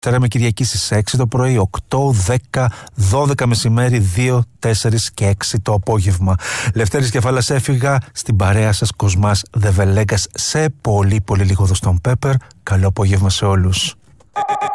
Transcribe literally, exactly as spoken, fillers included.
Δευτέρα με Κυριακή στις έξι το πρωί, οκτώ, δέκα, δώδεκα μεσημέρι, δύο, τέσσερα και έξι το απόγευμα. Λευτέρης Κεφάλας έφυγα, στην παρέα σας Κοσμάς Δεβελέγκας σε πολύ πολύ λίγο εδώ στον Pepper. Καλό απόγευμα σε όλους.